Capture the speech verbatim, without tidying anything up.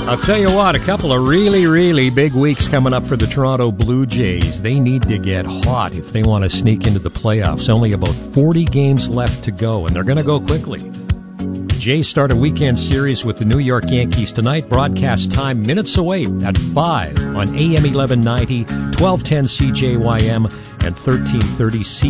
I'll tell you what, a couple of really, really big weeks coming up for the Toronto Blue Jays. They need to get hot if they want to sneak into the playoffs. Only about forty games left to go, and they're going to go quickly. The Jays start a weekend series with the New York Yankees tonight. Broadcast time minutes away at five on A M eleven ninety, twelve ten C J Y M, and thirteen thirty C